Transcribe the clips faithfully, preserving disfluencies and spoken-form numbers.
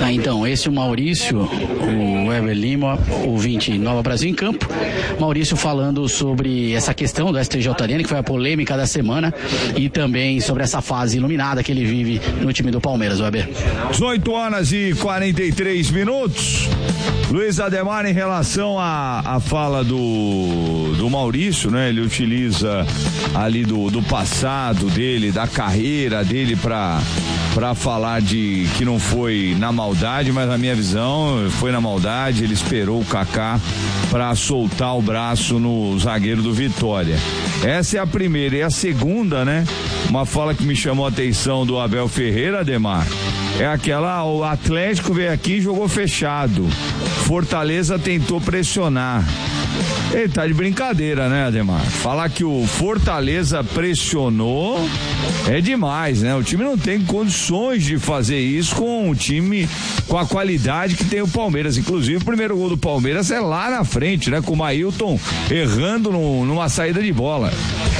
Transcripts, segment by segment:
Tá, então, esse é o Maurício, o Weber Lima, ouvinte Nova Brasil em Campo. Maurício falando sobre essa questão do S T J D, que foi a polêmica da semana, e também sobre essa fase iluminada que ele vive no time do Palmeiras, Weber. dezoito horas e quarenta e três minutos. Luiz Ademar, em relação à, à fala do, do Maurício, né? Ele utiliza ali do, do passado dele, da carreira dele para para falar de que não foi na maldade, mas na minha visão foi na maldade. Ele esperou o Kaká para soltar o braço no zagueiro do Vitória. Essa é a primeira. E a segunda, né? Uma fala que me chamou a atenção do Abel Ferreira, Ademar, é aquela: o Atlético veio aqui e jogou fechado, Fortaleza tentou pressionar. Ele tá de brincadeira, né, Ademar? Falar que o Fortaleza pressionou é demais, né? O time não tem condições de fazer isso com um time com a qualidade que tem o Palmeiras. Inclusive, o primeiro gol do Palmeiras é lá na frente, né? Com o Mailton errando no, numa saída de bola.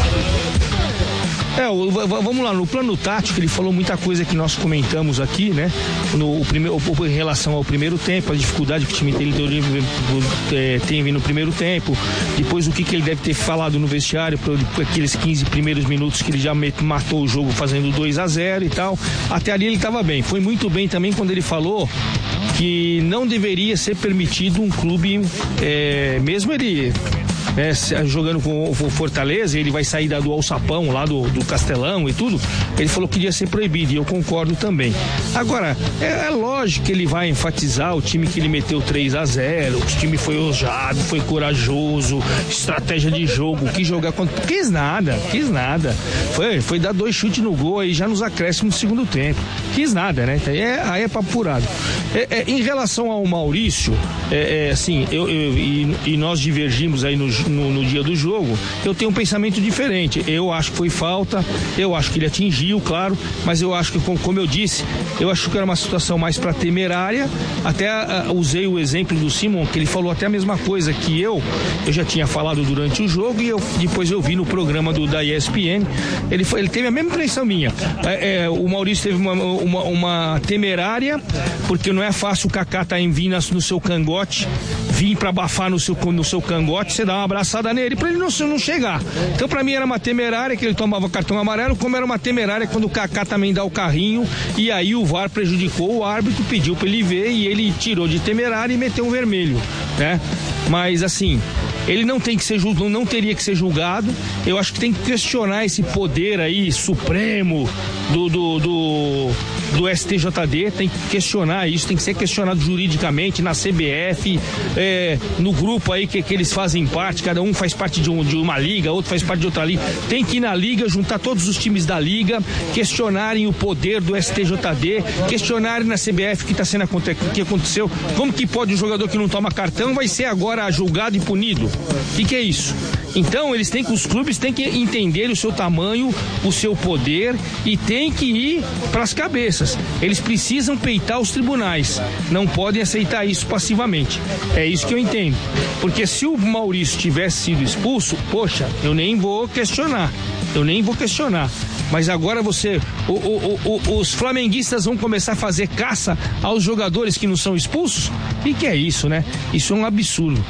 É, o, vamos lá, no plano tático ele falou muita coisa que nós comentamos aqui, né? No, o primeiro, em relação ao primeiro tempo, a dificuldade que o time dele é, teve no primeiro tempo, depois o que, que ele deve ter falado no vestiário, por, por aqueles quinze primeiros minutos que ele já matou o jogo fazendo dois a zero e tal. Até ali ele estava bem, foi muito bem também quando ele falou que não deveria ser permitido um clube, é, mesmo ele... É, jogando com o Fortaleza, ele vai sair da, do alçapão lá do, do Castelão e tudo, ele falou que ia ser proibido, e eu concordo também. Agora, é, é lógico que ele vai enfatizar o time que ele meteu três a zero, o time foi ousado, foi corajoso, estratégia de jogo, quis jogar contra... quis nada, quis nada foi, foi dar dois chutes no gol aí já nos acréscimos do segundo tempo, quis nada, né? Aí é, aí é papo furado. É, é, em relação ao Maurício, é, é, assim, eu, eu, e, e nós divergimos aí no No, no dia do jogo, eu tenho um pensamento diferente. Eu acho que foi falta, eu acho que ele atingiu, claro, mas eu acho que, como, como eu disse, eu acho que era uma situação mais para temerária. Até uh, usei o exemplo do Simon, que ele falou até a mesma coisa que eu, eu já tinha falado durante o jogo, e eu, depois eu vi no programa do, da E S P N, ele, foi, ele teve a mesma impressão minha. É, é, o Maurício teve uma, uma, uma temerária, porque não é fácil o Kaká tá em vir no seu cangote, vir para abafar no seu, no seu cangote, você dá uma abraçada nele pra ele não, não chegar. Então pra mim era uma temerária que ele tomava cartão amarelo, como era uma temerária quando o Kaká também dá o carrinho, e aí o V A R prejudicou, o árbitro pediu pra ele ver e ele tirou de temerária e meteu um vermelho, né? Mas assim, ele não tem que ser julgado, não teria que ser julgado. Eu acho que tem que questionar esse poder aí supremo do, do, do, do S T J D, tem que questionar isso, tem que ser questionado juridicamente na C B F, é, no grupo aí que, que eles fazem parte, cada um faz parte de, um, de uma liga, outro faz parte de outra liga, tem que ir na liga, juntar todos os times da liga, questionarem o poder do S T J D, questionarem na C B F o que está sendo o que aconteceu, como que pode um jogador que não toma cartão vai ser agora julgado e punido? O que, que é isso? Então eles têm que, os clubes têm que entender o seu tamanho, o seu poder, e tem que ir para as cabeças. Eles precisam peitar os tribunais, não podem aceitar isso passivamente. É isso que eu entendo, porque se o Maurício tivesse sido expulso, poxa, eu nem vou questionar, eu nem vou questionar. Mas agora você, o, o, o, os flamenguistas vão começar a fazer caça aos jogadores que não são expulsos? E que é isso, né? Isso é um absurdo.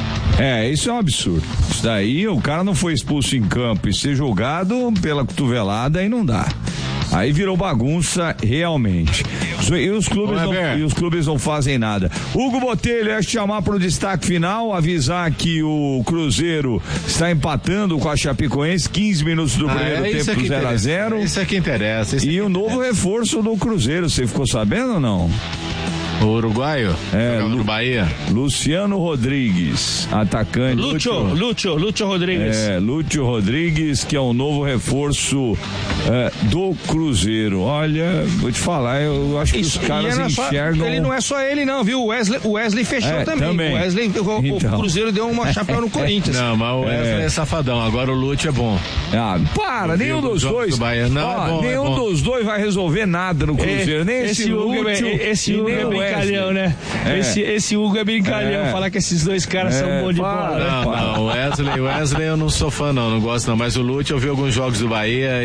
É, isso é um absurdo. Isso daí, o cara não foi expulso em campo e ser julgado pela cotovelada, aí não dá. Aí virou bagunça realmente. E os clubes, não, e os clubes não fazem nada. Hugo Botelho, é chamar para o destaque final, avisar que o Cruzeiro está empatando com a Chapecoense, quinze minutos do ah, primeiro é tempo, zero a zero. Isso é que interessa. Isso e é o novo interessa. Reforço do Cruzeiro, você ficou sabendo ou não? O uruguaio? É, Lu, do Bahia. Luciano Rodrigues, atacante. Lúcio, Lúcio, Lúcio Rodrigues. É, Lúcio Rodrigues, que é o novo reforço é, do Cruzeiro. Olha, vou te falar, eu acho que Isso, os caras enxergam... Só, ele não é só ele não, viu? O Wesley, o Wesley fechou é, também. também. O Wesley, o, então. o Cruzeiro deu uma chapéu no Corinthians. Não, mas o Wesley é, é safadão, agora o Lúcio é bom. Ah, para, nenhum dos dois. Do Bahia. Não, ó, é bom, nenhum é dos dois vai resolver nada no Cruzeiro. É, nem esse, esse Hugo, esse Hugo é, esse Hugo é brincalhão, né? É. Esse, esse Hugo é brincalhão, é. falar que esses dois caras é. são bons de bola. Não, não, o Wesley, Wesley eu não sou fã não, não gosto não, mas o Lúcio eu vi alguns jogos do Bahia e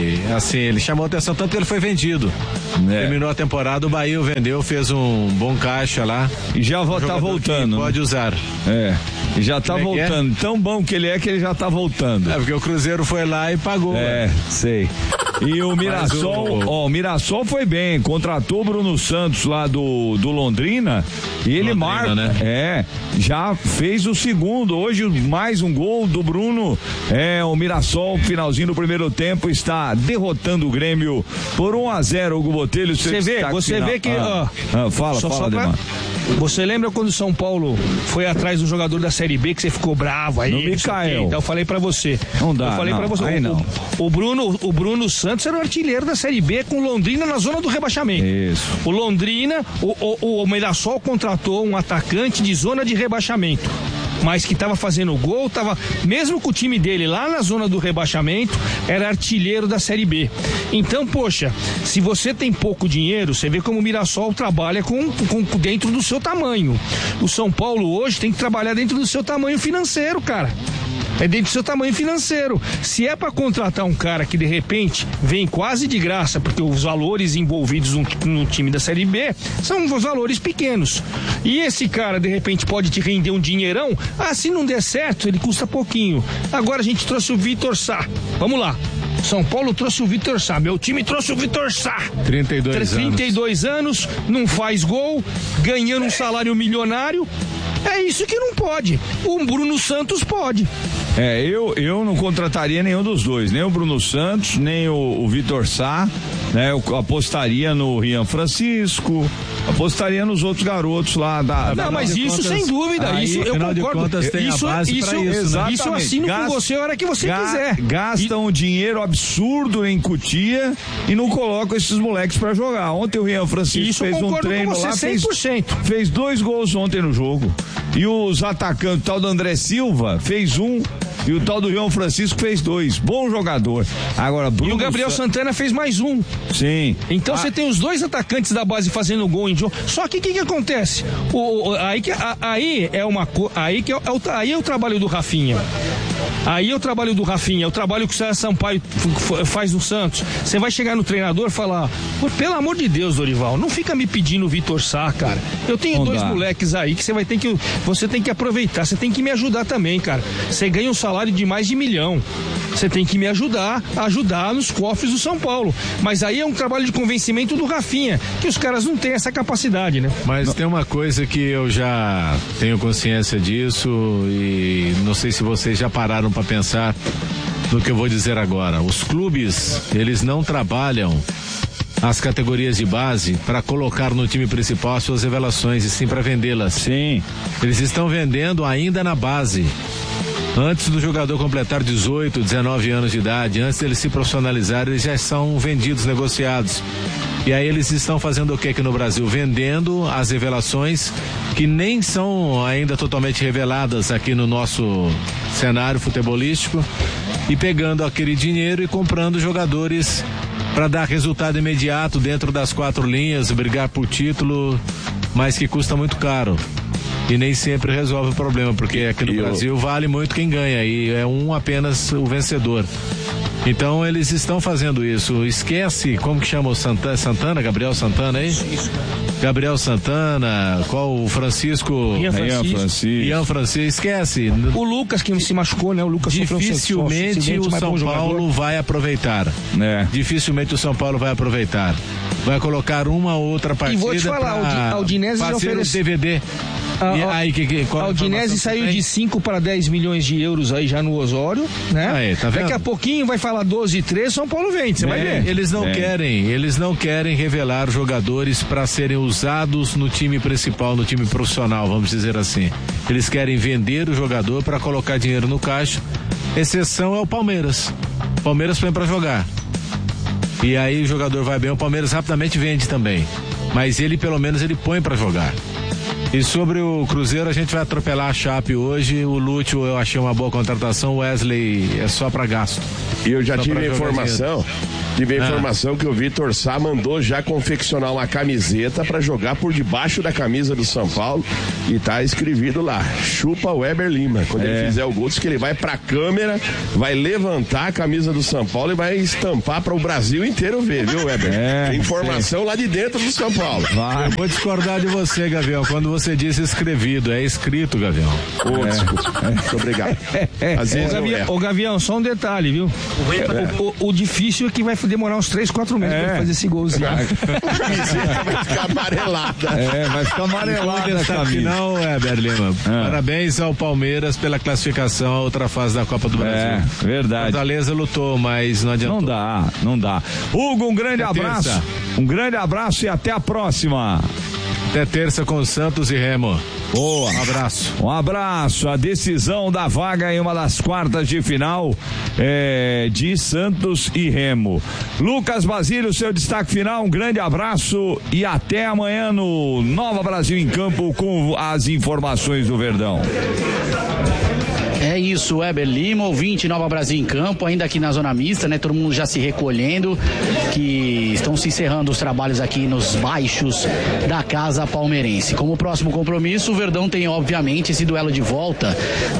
ele, assim, ele chamou atenção tanto que ele foi vendido. É. Terminou a temporada, o Bahia o vendeu, fez um bom caixa lá. E já um tá voltando. Pode usar. É. E já tá Como é voltando. É? Tão bom que ele é que ele já tá voltando. É, porque o Cruzeiro foi lá e pagou. É, mano. sei. E o Mirassol, ó, o... o Mirassol foi bem, contratou o Bruno Santos lá do, do Londrina e ele Londrina, marca, né? É, já fez o segundo, hoje mais um gol do Bruno, é, o Mirassol, finalzinho do primeiro tempo, está derrotando o Grêmio por um a zero, Hugo Botelho. Você vê, você final. vê que, ah, ó, ah, fala, só, fala, só pra... Você lembra quando o São Paulo foi atrás do jogador da Série B que você ficou bravo aí? No Micael. Então eu falei pra você. Não dá, eu falei não, pra você. Aí o, não. O, Bruno, o Bruno Santos era o artilheiro da Série B com Londrina na zona do rebaixamento. Isso. O Londrina, o, o, o Mirassol contratou um atacante de zona de rebaixamento, mas que estava fazendo gol, tava, mesmo com o time dele lá na zona do rebaixamento, era artilheiro da Série B. Então, poxa, se você tem pouco dinheiro, você vê como o Mirassol trabalha com, com, dentro do seu tamanho. O São Paulo hoje tem que trabalhar dentro do seu tamanho financeiro, cara. É dentro do seu tamanho financeiro. Se é para contratar um cara que de repente vem quase de graça, porque os valores envolvidos no, no time da Série B são os valores pequenos, e esse cara de repente pode te render um dinheirão, ah, se não der certo, ele custa pouquinho. Agora a gente trouxe o Vitor Sá. Vamos lá. São Paulo trouxe o Vitor Sá. Meu time trouxe o Vitor Sá. trinta e dois anos. trinta e dois anos, não faz gol, ganhando um salário milionário. É isso que não pode. O Bruno Santos pode. É, eu, eu não contrataria nenhum dos dois, nem o Bruno Santos, nem o, o Vitor Sá, né? Eu apostaria no Rian Francisco, apostaria nos outros garotos lá da... Não, da mas isso contas, sem dúvida, aí, isso eu concordo. Contas, tem isso, a base isso, pra isso, né? isso eu assino Gast, com você a hora que você ga, quiser. Gastam e... dinheiro absurdo em Cotia e não colocam esses moleques pra jogar. Ontem o Rian Francisco isso fez um treino com você, lá, cem por cento. Fez, fez dois gols ontem no jogo. E os atacantes, o tal do André Silva, fez um. E o tal do João Francisco fez dois. Bom jogador. Agora, Bruno E o Gabriel Sa... Santana fez mais um. Sim. Então ah. você tem os dois atacantes da base fazendo gol em jogo. Só que o que, que acontece? O, o, aí, que, a, aí é uma aí que é, é o, aí é o trabalho do Rafinha. Aí é o trabalho do Rafinha, é o trabalho que o César Sampaio faz no Santos. Você vai chegar no treinador e falar: pelo amor de Deus, Dorival, não fica me pedindo o Vitor Sá, cara. Eu tenho não dois dá. moleques aí que você vai ter que. Você tem que aproveitar, você tem que me ajudar também, cara. Você ganha um salário de mais de milhão. Você tem que me ajudar, ajudar nos cofres do São Paulo. Mas aí é um trabalho de convencimento do Rafinha, que os caras não têm essa capacidade, né? Mas não. Tem uma coisa que eu já tenho consciência disso e não sei se vocês já pararam para pensar no que eu vou dizer agora. Os clubes, eles não trabalham as categorias de base para colocar no time principal as suas revelações e sim para vendê-las. Sim. Eles estão vendendo ainda na base. Antes do jogador completar dezoito, dezenove anos de idade, antes dele se profissionalizar, eles já são vendidos, negociados. E aí eles estão fazendo o que aqui no Brasil? Vendendo as revelações que nem são ainda totalmente reveladas aqui no nosso cenário futebolístico e pegando aquele dinheiro e comprando jogadores para dar resultado imediato dentro das quatro linhas, brigar por título, mas que custa muito caro. E nem sempre resolve o problema, porque aqui no e Brasil eu... vale muito quem ganha e é um apenas o vencedor. Então eles estão fazendo isso. Esquece, como que chama o Santana, Santana Gabriel Santana aí? Isso. Gabriel Santana, qual o Francisco? Ian Francisco. Francisco. Ian Francisco, esquece. O Lucas que se machucou, né? O Lucas dificilmente um o São Paulo vai aproveitar. É. Dificilmente o São Paulo vai aproveitar. Vai colocar uma ou outra partida. E vou te falar, a Udinese já ofereceu D V D. A, e aí, que, que, a Udinese saiu de cinco para dez milhões de euros aí já no Osório, né? Aí, tá vendo? Daqui a pouquinho vai falar doze e três, São Paulo vende, você é, vai ver. Eles não é. querem, eles não querem revelar jogadores para serem usados no time principal, no time profissional, vamos dizer assim. Eles querem vender o jogador para colocar dinheiro no caixa. Exceção é o Palmeiras. O Palmeiras põe para jogar. E aí o jogador vai bem, o Palmeiras rapidamente vende também. Mas ele, pelo menos, ele põe para jogar. E sobre o Cruzeiro, a gente vai atropelar a Chape hoje. O Lúcio eu achei uma boa contratação, o Wesley é só para gasto. E eu já só tive a informação Tive a informação ah. que o Vitor Sá mandou já confeccionar uma camiseta para jogar por debaixo da camisa do São Paulo e tá escrevido lá, chupa Weber Lima. Quando é. ele fizer o gol, diz que ele vai pra câmera, vai levantar a camisa do São Paulo e vai estampar para o Brasil inteiro ver, viu, Weber? É, Tem informação sim. lá de dentro do São Paulo. Vai. Eu vou discordar de você, Gavião, quando você disse escrevido, é escrito, Gavião. Oh, é. Desculpa. Muito obrigado. Às vezes ô, Gavião, ô, Gavião, só um detalhe, viu? É. O, o, o difícil é que vai demorar uns três, quatro meses é. pra fazer esse golzinho. Vai ficar amarelada. É, vai ficar amarelada. Final, Weber Lima. É. Parabéns ao Palmeiras pela classificação à outra fase da Copa do Brasil. É, verdade. Fortaleza lutou, mas não adiantou. Não dá, não dá. Hugo, um grande até abraço. Terça. Um grande abraço e até a próxima. Até terça com Santos e Remo. Boa. Um abraço. Um abraço. A decisão da vaga em uma das quartas de final é, de Santos e Remo. Lucas Basílio, seu destaque final. Um grande abraço e até amanhã no Nova Brasil em Campo com as informações do Verdão. É isso, Weber Lima, ouvinte Nova Brasil em Campo, ainda aqui na Zona Mista, né? Todo mundo já se recolhendo, que estão se encerrando os trabalhos aqui nos baixos da Casa Palmeirense. Como próximo compromisso, o Verdão tem, obviamente, esse duelo de volta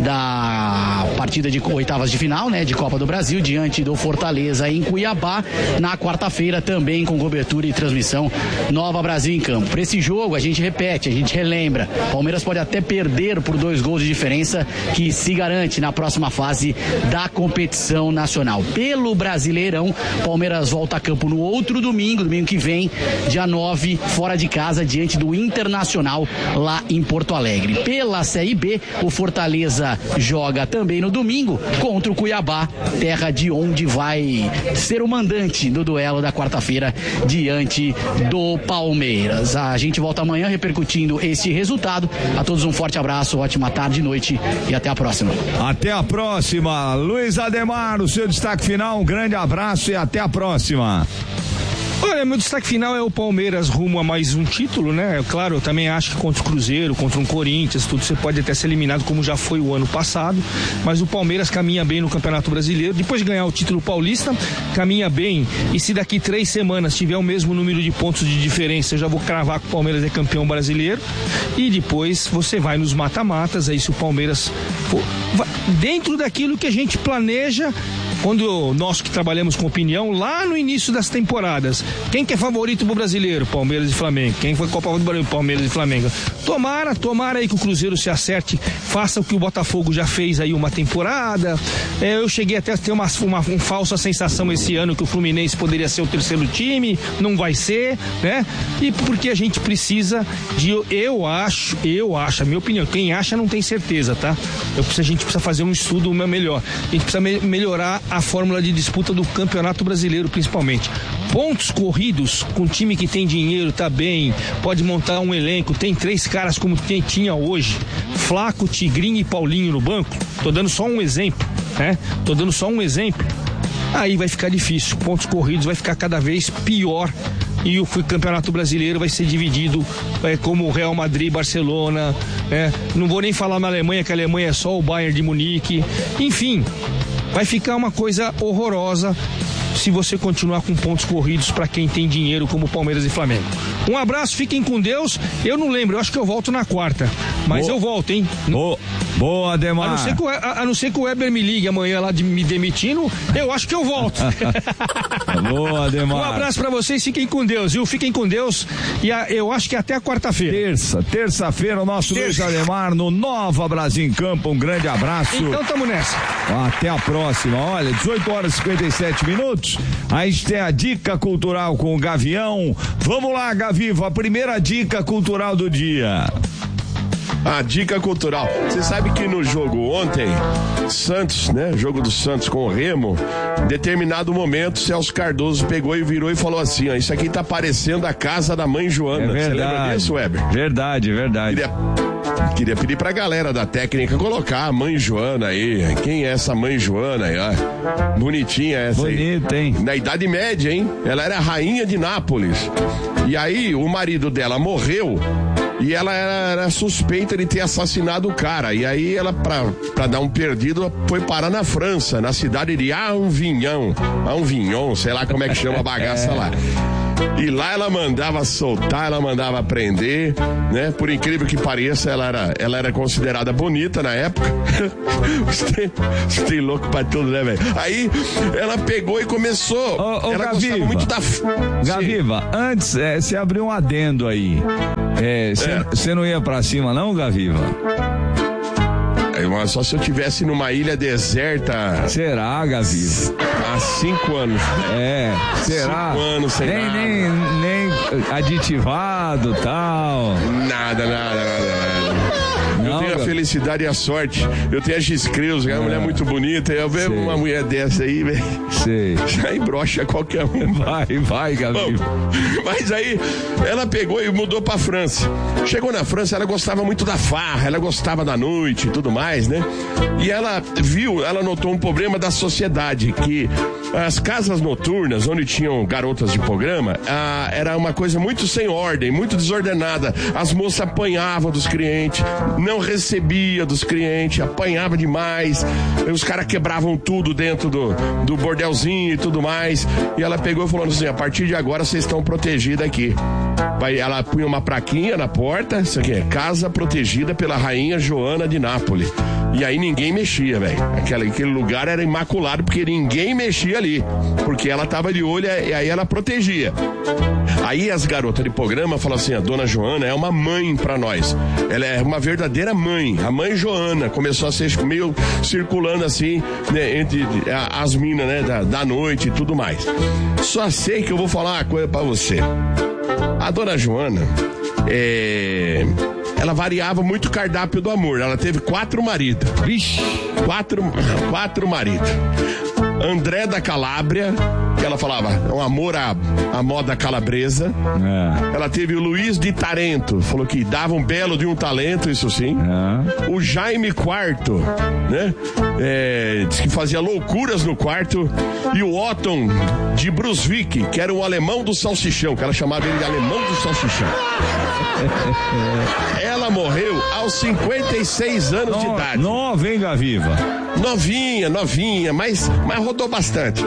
da partida de oitavas de final, né? De Copa do Brasil, diante do Fortaleza em Cuiabá, na quarta-feira, também com cobertura e transmissão Nova Brasil em Campo. Para esse jogo, a gente repete, a gente relembra, Palmeiras pode até perder por dois gols de diferença, que se garante na próxima fase da competição nacional. Pelo Brasileirão, Palmeiras volta a campo no outro domingo, domingo que vem, dia nove, fora de casa, diante do Internacional, lá em Porto Alegre. Pela Série B, o Fortaleza joga também no domingo contra o Cuiabá, terra de onde vai ser o mandante do duelo da quarta-feira diante do Palmeiras. A gente volta amanhã repercutindo esse resultado. A todos um forte abraço, ótima tarde e noite e até a próxima. Até a próxima. Luiz Ademar, o seu destaque final, um grande abraço e até a próxima. Olha, meu destaque final é o Palmeiras rumo a mais um título, né? Claro, eu também acho que contra o Cruzeiro, contra um Corinthians, tudo, você pode até ser eliminado como já foi o ano passado, mas o Palmeiras caminha bem no Campeonato Brasileiro, depois de ganhar o título paulista, caminha bem, e se daqui três semanas tiver o mesmo número de pontos de diferença, eu já vou cravar que o Palmeiras é campeão brasileiro, e depois você vai nos mata-matas, aí se o Palmeiras for, dentro daquilo que a gente planeja, quando nós que trabalhamos com opinião, lá no início das temporadas, quem que é favorito pro brasileiro? Palmeiras e Flamengo. Quem foi Copa do Brasil? Palmeiras e Flamengo. Tomara, tomara aí que o Cruzeiro se acerte, faça o que o Botafogo já fez aí uma temporada. É, eu cheguei até a ter uma, uma, uma falsa sensação esse ano que o Fluminense poderia ser o terceiro time, não vai ser, né? E porque a gente precisa de, eu acho, eu acho, a minha opinião, quem acha não tem certeza, tá? Eu, a gente precisa fazer um estudo melhor. A gente precisa me, melhorar a fórmula de disputa do Campeonato Brasileiro, principalmente. Pontos corridos com time que tem dinheiro, tá bem, pode montar um elenco, tem três caras como tem, tinha hoje, Flaco, Tigrinho e Paulinho no banco, tô dando só um exemplo, né? Tô dando só um exemplo. Aí vai ficar difícil, pontos corridos vai ficar cada vez pior. E o Campeonato Brasileiro vai ser dividido é, como Real Madrid, Barcelona, é, não vou nem falar na Alemanha, que a Alemanha é só o Bayern de Munique, enfim, vai ficar uma coisa horrorosa se você continuar com pontos corridos para quem tem dinheiro como Palmeiras e Flamengo. Um abraço, fiquem com Deus. Eu não lembro, eu acho que eu volto na quarta, mas boa. Eu volto, hein? Boa, boa Ademar. A não, ser que o, a, a não ser que o Weber me ligue amanhã lá de me demitindo, eu acho que eu volto. Boa, Ademar. Um abraço para vocês, fiquem com Deus, viu? Fiquem com Deus e a, eu acho que até a quarta-feira. Terça, terça-feira, o nosso Luiz Ademar no Nova Brasil em Campo. Um grande abraço. Então tamo nessa. Até a próxima. Olha, dezoito horas e cinquenta e sete minutos. A gente tem a dica cultural com o Gavião. Vamos lá, Gavivo, a primeira dica cultural do dia. A dica cultural. Você sabe que no jogo ontem, Santos, né? Jogo do Santos com o Remo, em determinado momento, Celso Cardoso pegou e virou e falou assim, ó, isso aqui tá parecendo a casa da mãe Joana. É verdade. Você lembra disso, Weber? Verdade, verdade. Queria, queria pedir pra galera da técnica colocar a mãe Joana aí. Quem é essa mãe Joana aí, ó? Bonitinha essa Bonita, aí. Bonita, hein? Na Idade Média, hein? Ela era a rainha de Nápoles. E aí, o marido dela morreu E ela era, era suspeita de ter assassinado o cara. E aí ela, pra, pra dar um perdido, foi parar na França, na cidade de Avignon. Avignon, sei lá como é que chama a bagaça lá. E lá ela mandava soltar, ela mandava prender, né? Por incrível que pareça, ela era, ela era considerada bonita na época. Você tem louco pra tudo, né, velho? Aí ela pegou e começou. Ô, ô, ela Gaviva, gostava muito da... Gaviva, Sim. antes, você é, abriu um adendo aí. Você é, é. não ia pra cima, não, Gaviva? Só se eu tivesse numa ilha deserta. Será, Gaviva? Há cinco anos. É, será? Cinco anos sem nem, nada. Nem, nem aditivado e tal. Nada, nada, nada, nada. Eu não, tenho a felicidade e a sorte. Eu tenho a Giscreus, é uma mulher muito bonita. Eu vejo Sei. uma mulher dessa aí, velho. Sei. Já embrocha qualquer um. Vai, vai, Gabriel. Mas aí, ela pegou e mudou pra França. Chegou na França, ela gostava muito da farra, ela gostava da noite e tudo mais, né? E ela viu, ela notou um problema da sociedade, que as casas noturnas, onde tinham garotas de programa, ah, era uma coisa muito sem ordem, muito desordenada. As moças apanhavam dos clientes, não recebia dos clientes, apanhava demais, os caras quebravam tudo dentro do, do bordelzinho e tudo mais, e ela pegou e falou assim, a partir de agora vocês estão protegidas aqui. Vai, ela punha uma plaquinha na porta, isso aqui é casa protegida pela rainha Joana de Nápoles, e aí ninguém mexia, velho, aquele, aquele lugar era imaculado, porque ninguém mexia ali, porque ela tava de olho e aí ela protegia. Aí as garotas de programa falam assim, a dona Joana é uma mãe pra nós, ela é uma verdadeira mãe, a mãe Joana, começou a ser meio circulando assim, né, entre as minas, né, da, da noite e tudo mais. Só sei que eu vou falar uma coisa pra você. A dona Joana, é... ela variava muito o cardápio do amor, ela teve quatro maridos. Vixe! Quatro, quatro maridos. André da Calábria, que ela falava, é um amor à, à moda calabresa. É. Ela teve o Luiz de Tarento, falou que dava um belo de um talento, isso sim. É. O Jaime Quarto, né? É, diz que fazia loucuras no quarto. E o Otton de Brunswick, que era o alemão do salsichão, que ela chamava ele de alemão do salsichão. Ela morreu aos cinquenta e seis anos no, de idade. Nova, hein, Gaviva? Novinha, novinha, mas, mas rodou bastante.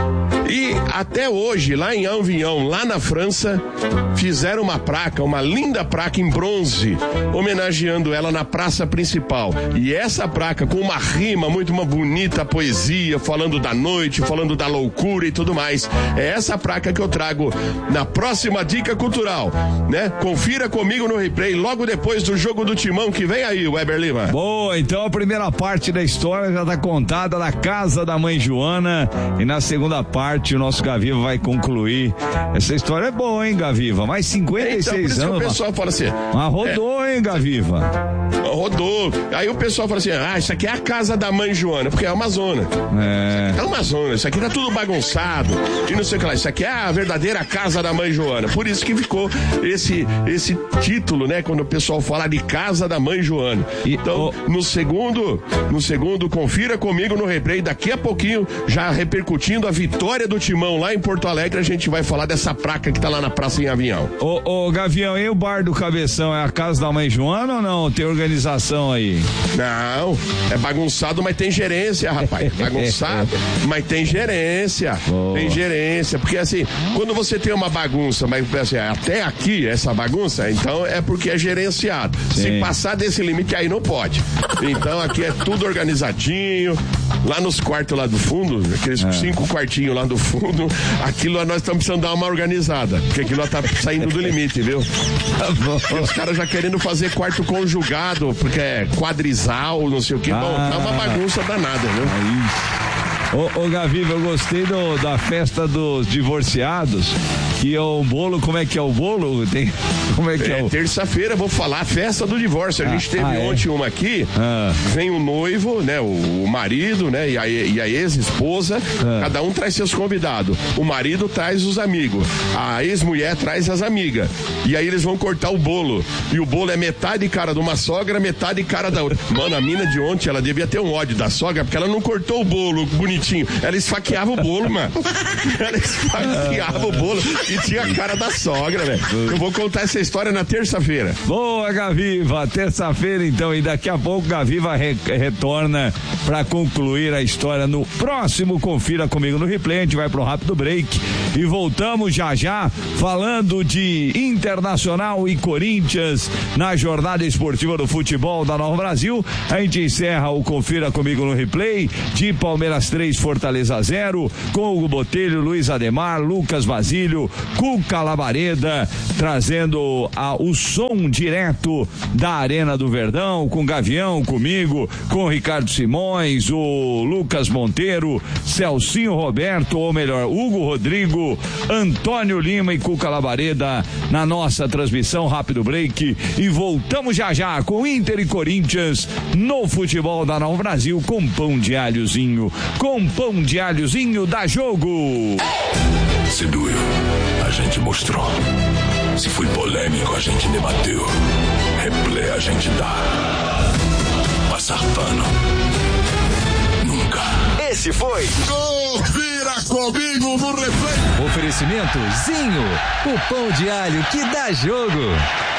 E até hoje, lá em Avignon, lá na França, fizeram uma placa, uma linda placa em bronze, homenageando ela na praça principal. E essa placa, com uma rima muito uma bonita poesia, falando da noite, falando da loucura e tudo mais, é essa placa que eu trago na próxima Dica Cultural, né? Confira comigo no replay, logo depois do Jogo do Timão, que vem aí, Weber Lima. Boa, então a primeira parte da história já está contada na casa da mãe Joana, e na segunda parte o nosso Gaviva vai concluir. Essa história é boa, hein, Gaviva? Mais cinquenta e seis então, por isso anos. Que o pessoal fala assim. Mas rodou, é, hein, Gaviva? Rodou. Aí o pessoal fala assim: ah, isso aqui é a casa da mãe Joana, porque é uma zona. É. É uma zona, isso aqui tá tudo bagunçado. E não sei o que lá. Isso aqui é a verdadeira casa da mãe Joana. Por isso que ficou esse, esse título, né? Quando o pessoal fala de casa da mãe Joana. E, então, oh, no segundo, no segundo, confira comigo no replay. Daqui a pouquinho, já repercutindo a vitória do Timão lá em Porto Alegre, a gente vai falar dessa placa que tá lá na praça em Avião. Ô, ô, Gavião, e o bar do Cabeção é a casa da mãe Joana ou não? Tem organização aí? Não, é bagunçado, mas tem gerência, rapaz. Bagunçado, mas tem gerência. Boa. Tem gerência, porque assim, quando você tem uma bagunça, mas assim, até aqui, essa bagunça, então é porque é gerenciado. Sim. Se passar desse limite, aí não pode. Então aqui é tudo organizadinho, lá nos quartos lá do fundo, aqueles é. cinco quartinhos lá do fundo, aquilo nós estamos precisando dar uma organizada, porque aquilo tá saindo do limite, viu? Tá, os caras já querendo fazer quarto conjugado, porque é quadrisal, não sei o que, ah. bom, tá uma bagunça danada, viu? Ô, ô Gaviva, eu gostei do, da festa dos divorciados, que é o bolo, como é que é o bolo? Tem, como é que é, é o... terça-feira, vou falar, festa do divórcio, a ah, gente teve ah, ontem é? uma aqui, ah. vem o noivo, né, o, o marido, né, e a, e a ex-esposa, ah. cada um traz seus convidados, o marido traz os amigos, a ex-mulher traz as amigas, e aí eles vão cortar o bolo, e o bolo é metade cara de uma sogra, metade cara da outra. Mano, a mina de ontem, ela devia ter um ódio da sogra, porque ela não cortou o bolo bonitinho, ela esfaqueava o bolo, mano. Ela esfaqueava o bolo. E tinha a cara da sogra, velho. Eu vou contar essa história na terça-feira. Boa, Gaviva. Terça-feira, então, e daqui a pouco Gaviva re retorna para concluir a história no próximo Confira Comigo no Replay. A gente vai pro rápido break e voltamos já já falando de Internacional e Corinthians na jornada esportiva do futebol da Nova Brasil. A gente encerra o Confira Comigo no Replay de Palmeiras três, Fortaleza zero, com Hugo Botelho, Luiz Ademar, Lucas Basílio, Cuca Labareda, trazendo a, o som direto da Arena do Verdão, com Gavião, comigo, com Ricardo Simões, o Lucas Monteiro, Celcinho Roberto, ou melhor, Hugo Rodrigo, Antônio Lima e Cuca Labareda na nossa transmissão. Rápido break e voltamos já já com Inter e Corinthians no futebol da Nova Brasil, com pão de alhozinho, com pão de alhozinho da Jogo. Se doeu, a gente mostrou. Se foi polêmico, a gente debateu. Replay a gente dá. Passar pano, nunca. Esse foi Confira Comigo no Replay. Oferecimento Zinho, o pão de alho que dá jogo.